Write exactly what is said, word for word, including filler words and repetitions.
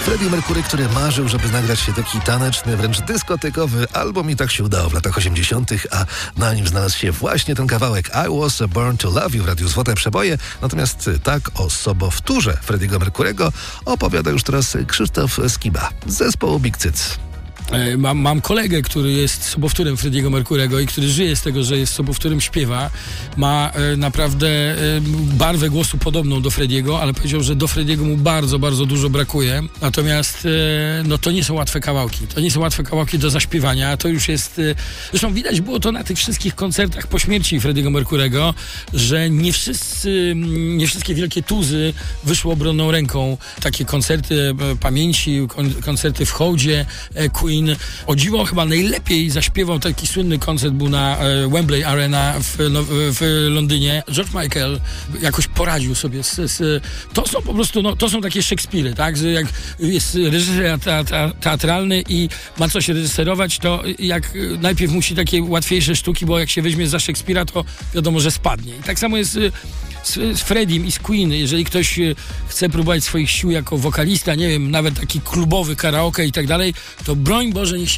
Freddie Mercury, który marzył, żeby nagrać się taki taneczny, wręcz dyskotekowy album i tak się udało w latach osiemdziesiątych, a na nim znalazł się właśnie ten kawałek I Was Born to Love You w Radiu Złote Przeboje. Natomiast tak o sobowtórze Freddiego Mercury'ego opowiada już teraz Krzysztof Skiba z zespołu Big Cyc. Mam, mam kolegę, który jest sobowtórem Freddiego Mercury'ego i który żyje z tego, że jest sobowtórem, śpiewa. Ma e, naprawdę e, barwę głosu podobną do Freddiego, ale powiedział, że do Freddiego mu bardzo, bardzo dużo brakuje. Natomiast e, no to nie są łatwe kawałki. To nie są łatwe kawałki do zaśpiewania. To już jest... E, zresztą widać było to na tych wszystkich koncertach po śmierci Freddiego Mercury'ego, że nie wszyscy, nie wszystkie wielkie tuzy wyszły obronną ręką. Takie koncerty e, pamięci, kon, koncerty w hołdzie, e, Queen. O dziwo chyba najlepiej zaśpiewał, taki słynny koncert był na e, Wembley Arena w, no, w Londynie. George Michael jakoś poradził sobie z, z, to są po prostu, no, to są takie Szekspiry, tak, że jak jest reżyser teatralny i ma coś reżyserować, to jak najpierw musi takie łatwiejsze sztuki, bo jak się weźmie za Szekspira, to wiadomo, że spadnie. I tak samo jest z, z Freddim i z Queen. Jeżeli ktoś chce próbować swoich sił jako wokalista, nie wiem, nawet taki klubowy karaoke i tak dalej, to broń Boże, niech się